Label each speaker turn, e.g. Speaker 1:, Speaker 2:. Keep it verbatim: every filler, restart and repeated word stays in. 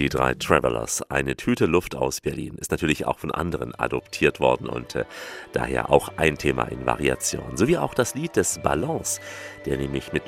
Speaker 1: Die drei Travelers, eine Tüte Luft aus Berlin, ist natürlich auch von anderen adoptiert worden und äh, daher auch ein Thema in Variation. Sowie auch das Lied des Ballons, der nämlich mit